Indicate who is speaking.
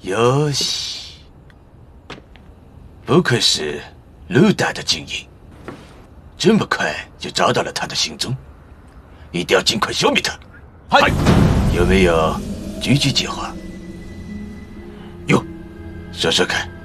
Speaker 1: 游戏，不愧是陆大的精英，这么快就找到了他的行踪，一定要尽快消灭他。
Speaker 2: 嗨，
Speaker 1: 有没有具体计划？有，说说看。